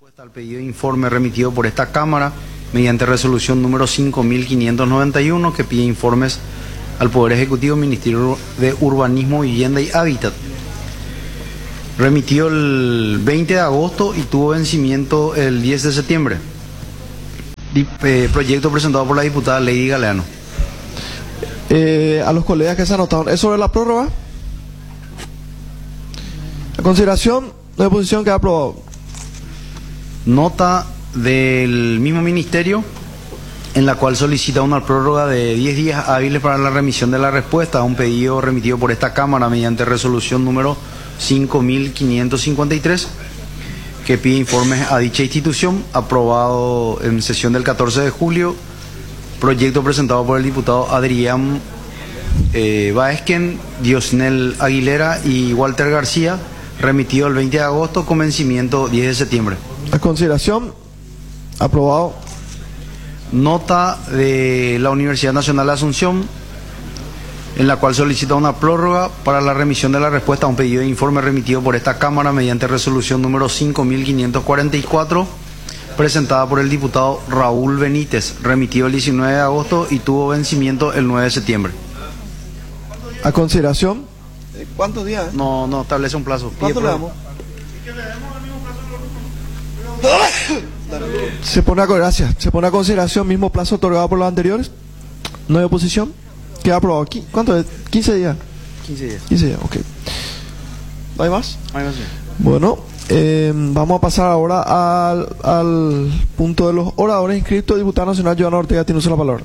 Respuesta al pedido de informe remitido por esta Cámara mediante resolución número 5591 que pide informes al Poder Ejecutivo, Ministerio de Urbanismo, Vivienda y Hábitat. Remitió el 20 de agosto y tuvo vencimiento el 10 de septiembre. Proyecto presentado por la diputada Lady Galeano. A los colegas que se anotaron, ¿es sobre la prórroga? A consideración de oposición, queda aprobado. Nota del mismo ministerio en la cual solicita una prórroga de 10 días hábiles para la remisión de la respuesta a un pedido remitido por esta Cámara mediante resolución número 5553 que pide informes a dicha institución, aprobado en sesión del 14 de julio, proyecto presentado por el diputado Adrián Baezquen, Diosnel Aguilera y Walter García, remitido el 20 de agosto con vencimiento 10 de septiembre. A consideración, aprobado. Nota de la Universidad Nacional de Asunción, en la cual solicita una prórroga para la remisión de la respuesta a un pedido de informe remitido por esta Cámara mediante resolución número 5544, presentada por el diputado Raúl Benítez, remitido el 19 de agosto y tuvo vencimiento el 9 de septiembre. A consideración. ¿Cuántos días? No establece un plazo. ¿Cuánto le damos? Se pone a consideración mismo plazo otorgado por los anteriores. No hay oposición. Queda aprobado aquí. ¿Cuánto es? 15 días. 15 días. 15 días, ok. ¿No hay más? Ahí va, sí. Bueno, vamos a pasar ahora al punto de los oradores inscritos. Diputada nacional Joana Ortega, tiene usted la palabra.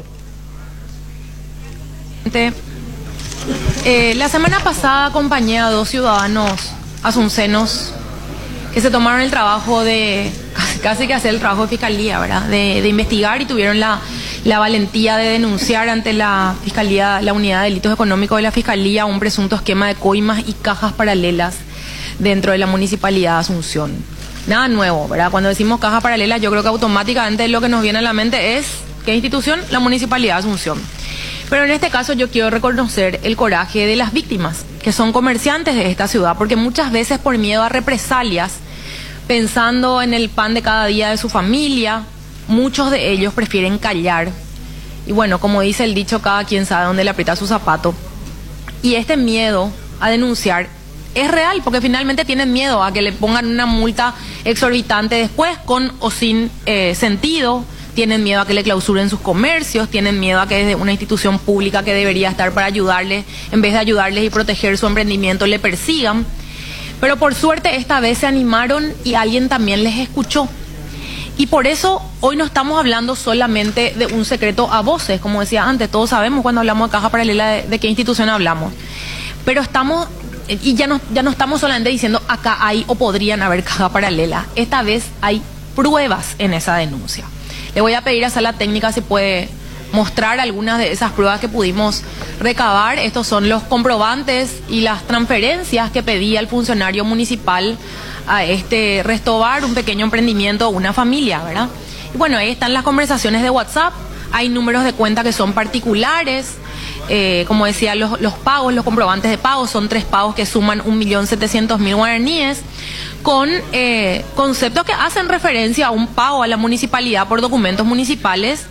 La semana pasada acompañé a 2 ciudadanos asuncenos que se tomaron el trabajo de casi que hacer el trabajo de fiscalía, ¿verdad? De investigar, y tuvieron la valentía de denunciar ante la fiscalía, la unidad de delitos económicos de la fiscalía, un presunto esquema de coimas y cajas paralelas dentro de la municipalidad de Asunción. Nada nuevo, ¿verdad? Cuando decimos cajas paralelas, yo creo que automáticamente lo que nos viene a la mente es ¿qué institución? La municipalidad de Asunción. Pero en este caso yo quiero reconocer el coraje de las víctimas, que son comerciantes de esta ciudad, porque muchas veces por miedo a represalias, pensando en el pan de cada día de su familia, muchos de ellos prefieren callar. Y bueno, como dice el dicho, cada quien sabe dónde le aprieta su zapato. Y este miedo a denunciar es real, porque finalmente tienen miedo a que le pongan una multa exorbitante después, con o sin sentido. Tienen miedo a que le clausuren sus comercios, tienen miedo a que desde una institución pública que debería estar para ayudarles, en vez de ayudarles y proteger su emprendimiento, le persigan. Pero por suerte esta vez se animaron y alguien también les escuchó. Y por eso hoy no estamos hablando solamente de un secreto a voces, como decía antes, todos sabemos cuando hablamos de caja paralela de qué institución hablamos. Pero estamos, y ya no estamos solamente diciendo acá hay o podrían haber caja paralela, esta vez hay pruebas en esa denuncia. Le voy a pedir a Sala Técnica si puede mostrar algunas de esas pruebas que pudimos recabar. Estos son los comprobantes y las transferencias que pedía el funcionario municipal a este Restobar, un pequeño emprendimiento, una familia, ¿verdad? Y bueno, ahí están las conversaciones de WhatsApp, hay números de cuenta que son particulares, como decía, los pagos, los comprobantes de pago, son 3 pagos que suman 1.700.000 guaraníes, con conceptos que hacen referencia a un pago a la municipalidad por documentos municipales,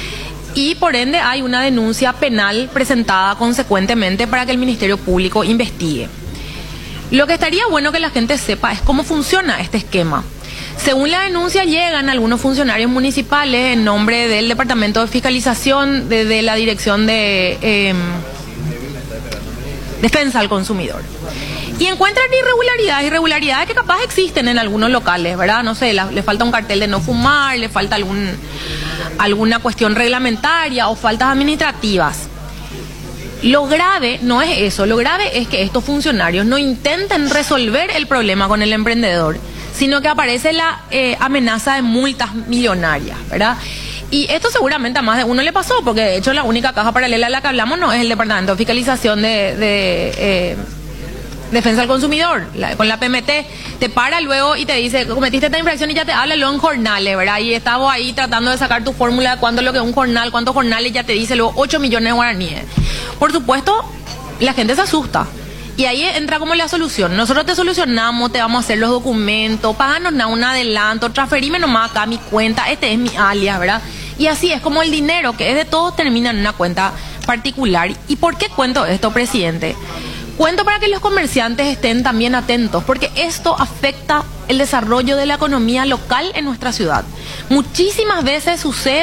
y por ende hay una denuncia penal presentada consecuentemente para que el Ministerio Público investigue. Lo que estaría bueno que la gente sepa es cómo funciona este esquema. Según la denuncia, llegan algunos funcionarios municipales en nombre del Departamento de Fiscalización de la Dirección de Defensa al Consumidor. Y encuentran irregularidades que capaz existen en algunos locales, ¿verdad? No sé, le falta un cartel de no fumar, le falta alguna cuestión reglamentaria o faltas administrativas. Lo grave no es eso, lo grave es que estos funcionarios no intenten resolver el problema con el emprendedor, sino que aparece la amenaza de multas millonarias, ¿verdad? Y esto seguramente a más de uno le pasó, porque de hecho la única caja paralela de la que hablamos no es el Departamento de Fiscalización de Defensa al Consumidor, con la PMT, te para luego y te dice, cometiste esta infracción, y ya te habla luego en jornales, ¿verdad? Y estamos ahí tratando de sacar tu fórmula de cuánto es lo que es un jornal, cuántos jornales, ya te dice luego 8 millones de guaraníes. Por supuesto, la gente se asusta. Y ahí entra como la solución. Nosotros te solucionamos, te vamos a hacer los documentos, páganos un adelanto, transferime nomás acá a mi cuenta, este es mi alias, ¿verdad? Y así es como el dinero, que es de todos, termina en una cuenta particular. ¿Y por qué cuento esto, presidente? Cuento para que los comerciantes estén también atentos, porque esto afecta el desarrollo de la economía local en nuestra ciudad. Muchísimas veces sucede